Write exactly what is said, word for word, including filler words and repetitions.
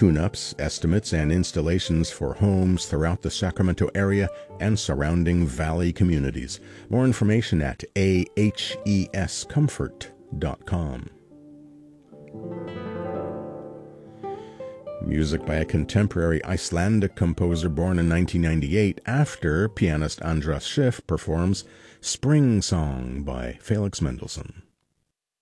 tune-ups, estimates, and installations for homes throughout the Sacramento area and surrounding valley communities. More information at a h e s comfort dot com. Music by a contemporary Icelandic composer born in nineteen ninety-eight after pianist Andras Schiff performs Spring Song by Felix Mendelssohn.